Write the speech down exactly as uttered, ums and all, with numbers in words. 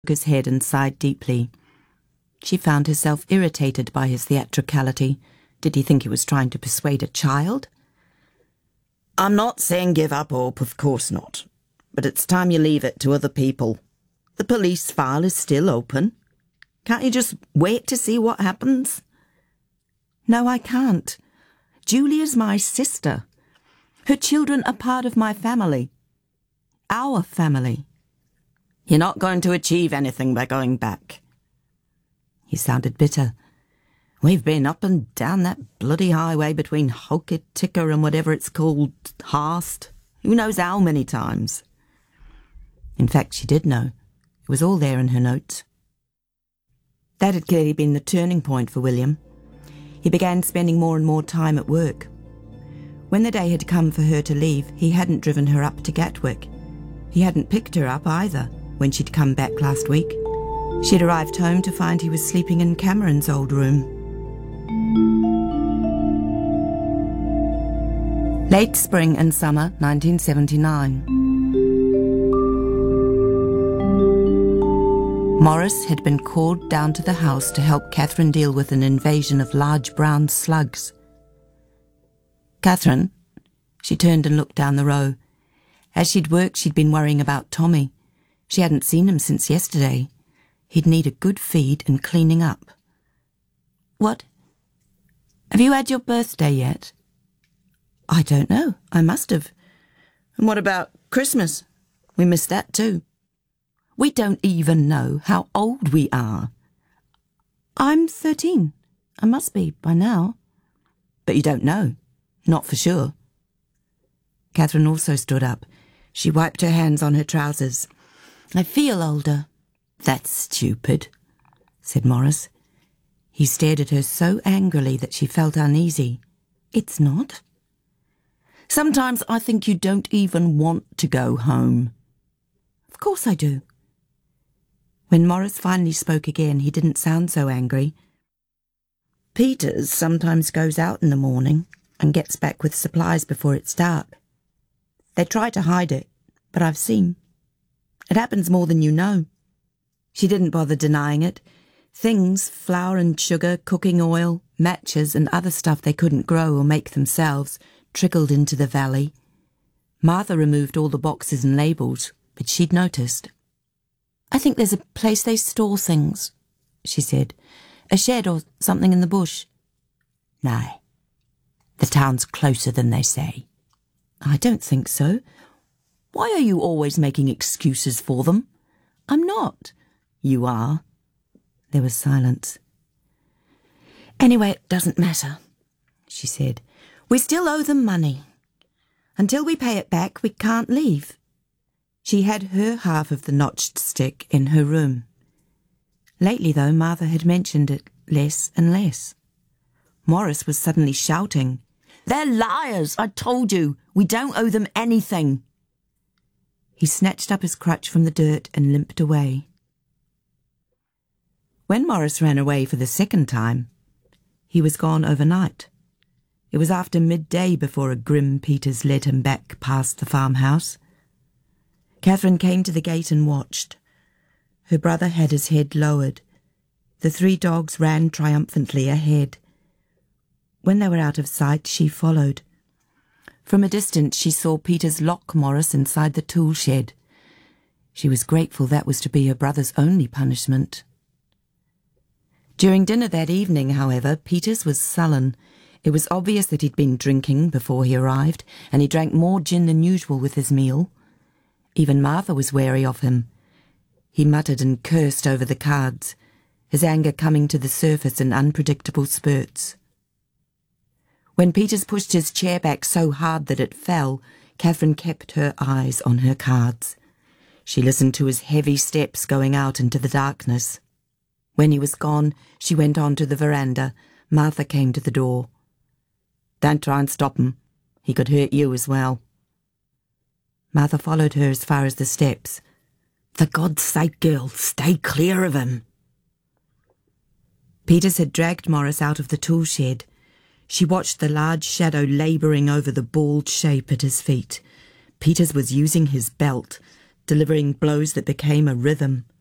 his head and sighed deeply. She found herself irritated by his theatricality. Did he think he was trying to persuade a child? I'm not saying give up hope, of course not. But it's time you leave it to other people. The police file is still open. Can't you just wait to see what happens? No, I can't. Julia's my sister. Her children are part of my family. Our family. You're not going to achieve anything by going back. He sounded bitter. We've been up and down that bloody highway between Hokitika and whatever it's called, Harst. Who knows how many times? In fact, she did know. It was all there in her notes. That had clearly been the turning point for William. He began spending more and more time at work. When the day had come for her to leave, he hadn't driven her up to Gatwick. He hadn't picked her up either when she'd come back last week. She'd arrived home to find he was sleeping in Cameron's old room. Late spring and summer nineteen seventy-nine. Morris had been called down to the house to help Catherine deal with an invasion of large brown slugs. Catherine, she turned and looked down the row. As she'd worked, she'd been worrying about Tommy. She hadn't seen him since yesterday. He'd need a good feed and cleaning up. What? Have you had your birthday yet? I don't know. I must have. And what about Christmas? We missed that too. We don't even know how old we are. I'm thirteen. I must be by now. But you don't know. Not for sure. Catherine also stood up. She wiped her hands on her trousers. I feel older. That's stupid, said Morris. He stared at her so angrily that she felt uneasy. It's not. Sometimes I think you don't even want to go home. Of course I do. When Morris finally spoke again, he didn't sound so angry. Peters sometimes goes out in the morning and gets back with supplies before it's dark. They try to hide it, but I've seen. It happens more than you know. She didn't bother denying it. Things, flour and sugar, cooking oil, matches and other stuff they couldn't grow or make themselves, trickled into the valley. Martha removed all the boxes and labels, but she'd noticed. I think there's a place they store things, she said. A shed or something in the bush. No. The town's closer than they say. I don't think so. Why are you always making excuses for them? I'm not. You are. There was silence. Anyway, it doesn't matter, she said. We still owe them money. Until we pay it back, we can't leave. She had her half of the notched stick in her room. Lately, though, Martha had mentioned it less and less. Morris was suddenly shouting, They're liars, I told you. We don't owe them anything. He snatched up his crutch from the dirt and limped away. When Morris ran away for the second time, he was gone overnight. It was after midday before a grim Peters led him back past the farmhouse. Catherine came to the gate and watched. Her brother had his head lowered. The three dogs ran triumphantly ahead. When they were out of sight, she followed. From a distance, she saw Peters lock Morris inside the tool shed. She was grateful that was to be her brother's only punishment. During dinner that evening, however, Peters was sullen. It was obvious that he'd been drinking before he arrived, and he drank more gin than usual with his meal. Even Martha was wary of him. He muttered and cursed over the cards, his anger coming to the surface in unpredictable spurts. When Peters pushed his chair back so hard that it fell, Catherine kept her eyes on her cards. She listened to his heavy steps going out into the darkness. When he was gone, she went on to the veranda. Martha came to the door. Don't try and stop him. He could hurt you as well. Martha followed her as far as the steps. For God's sake, girl, stay clear of him. Peters had dragged Morris out of the tool shed. She watched the large shadow labouring over the bald shape at his feet. Peters was using his belt, delivering blows that became a rhythm.